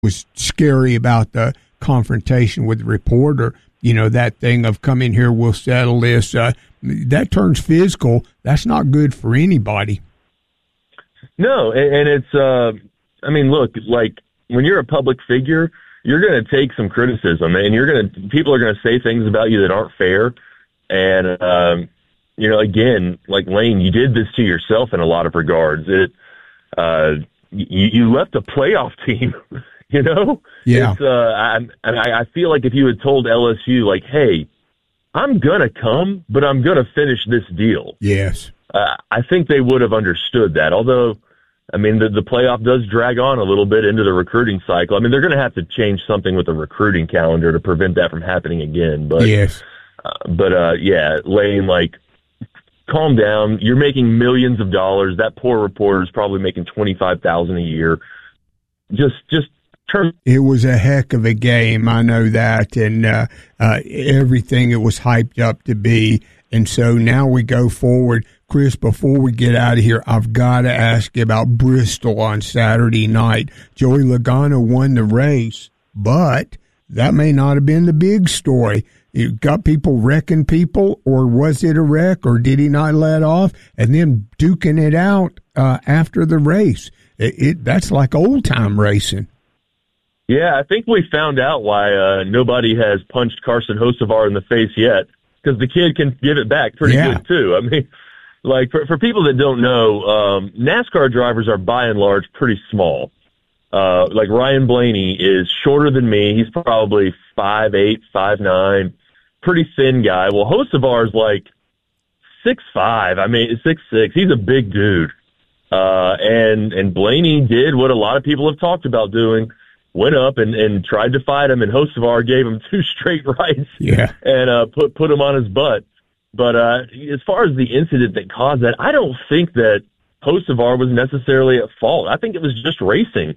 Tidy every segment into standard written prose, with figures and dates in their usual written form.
was scary about the confrontation with the reporter. You know, that thing of come in here, we'll settle this. That turns physical. That's not good for anybody. No, and it's, I mean, look, like when you're a public figure, you're going to take some criticism, and people are going to say things about you that aren't fair. And, you know, again, like Lane, you did this to yourself in a lot of regards. You left a playoff team, you know? Yeah. It's, I feel like if you had told LSU, like, hey, I'm going to come, but I'm going to finish this deal. Yes. I think they would have understood that. Although, I mean, the playoff does drag on a little bit into the recruiting cycle. I mean, they're going to have to change something with the recruiting calendar to prevent that from happening again. But, yes. Yeah, Lane, like, calm down. You're making millions of dollars. That poor reporter is probably making $25,000 a year. Just turn. It was a heck of a game. I know that, and everything it was hyped up to be. And so now we go forward. Chris, before we get out of here, I've got to ask you about Bristol on Saturday night. Joey Logano won the race, but that may not have been the big story. You got people wrecking people, or was it a wreck, or did he not let off? And then duking it out after the race. That's like old-time racing. Yeah, I think we found out why nobody has punched Carson Hocevar in the face yet, because the kid can give it back pretty good, too. I mean, like, for people that don't know, NASCAR drivers are, by and large, pretty small. Like, Ryan Blaney is shorter than me. He's probably 5'8", 5'9", pretty thin guy. Well, Hocevar's like 6'5", I mean, 6'6". He's a big dude. And Blaney did what a lot of people have talked about doing, went up and tried to fight him, and Hocevar gave him 2 straight rights and put him on his butt. But as far as the incident that caused that, I don't think that Hocevar was necessarily at fault. I think it was just racing.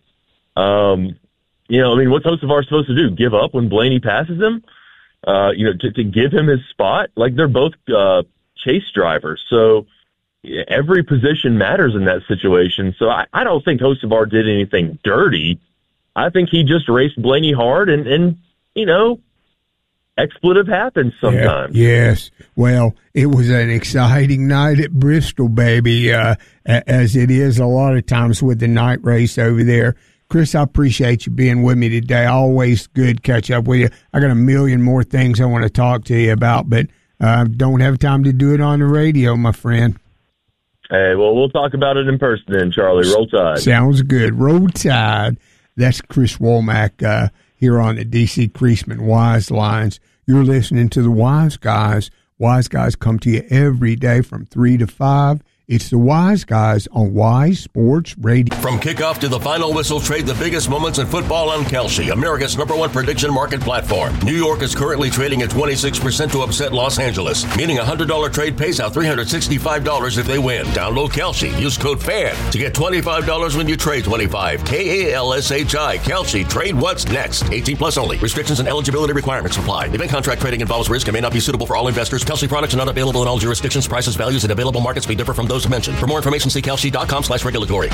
You know, I mean, what's Hocevar supposed to do? Give up when Blaney passes him? You know, to give him his spot? Like, they're both chase drivers, so every position matters in that situation. So I don't think Hocevar did anything dirty. I think he just raced Blaney hard, and you know, expletive happens sometimes. Yeah, yes. Well, it was an exciting night at Bristol, baby, as it is a lot of times with the night race over there. Chris, I appreciate you being with me today. Always good catch up with you. I got a million more things I want to talk to you about, but don't have time to do it on the radio, my friend. Hey, well, we'll talk about it in person then, Charlie. Roll Tide. Sounds good. Roll Tide. That's Chris Womack here on the DC Creasman Wise Lines. You're listening to the Wise Guys. Wise Guys come to you every day from 3 to 5. It's the Wise Guys on Wise Sports Radio. From kickoff to the final whistle, trade the biggest moments in football on Kalshi, America's #1 prediction market platform. New York is currently trading at 26% to upset Los Angeles, meaning a $100 trade pays out $365 if they win. Download Kalshi. Use code FAN to get $25 when you trade 25. KALSHI. Kalshi. Trade what's next. 18 plus only. Restrictions and eligibility requirements apply. Event contract trading involves risk and may not be suitable for all investors. Kalshi products are not available in all jurisdictions. Prices, values, and available markets may differ from those mentioned. For more information, see kalshi.com/regulatory.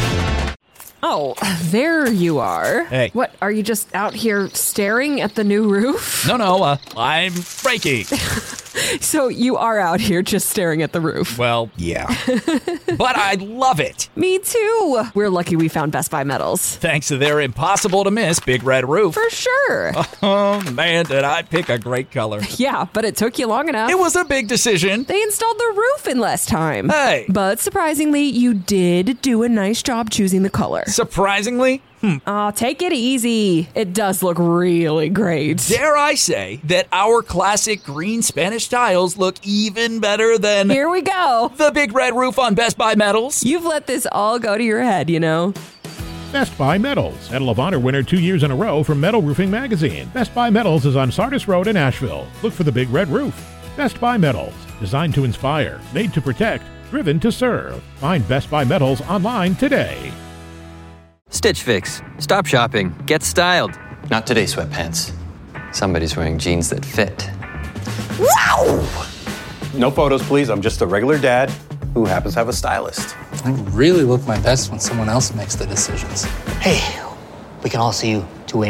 Oh, there you are. Hey. What, are you just out here staring at the new roof? No, I'm braking. So you are out here just staring at the roof? Well, yeah. But I love it. Me too. We're lucky we found Best Buy Metals. Thanks to their impossible-to-miss Big Red Roof. For sure. Oh, man, did I pick a great color. Yeah, but it took you long enough. It was a big decision. They installed the roof in less time. Hey. But surprisingly, you did do a nice job choosing the color. Surprisingly? Aw, take it easy. It does look really great. Dare I say that our classic green Spanish tiles look even better than... Here we go. The Big Red Roof on Best Buy Metals. You've let this all go to your head, you know. Best Buy Metals, Medal of Honor winner 2 years in a row from Metal Roofing Magazine. Best Buy Metals is on Sardis Road in Asheville. Look for the Big Red Roof. Best Buy Metals, designed to inspire, made to protect, driven to serve. Find Best Buy Metals online today. Stitch Fix. Stop shopping. Get styled. Not today, sweatpants. Somebody's wearing jeans that fit. Wow! No photos, please. I'm just a regular dad who happens to have a stylist. I really look my best when someone else makes the decisions. Hey, we can all see you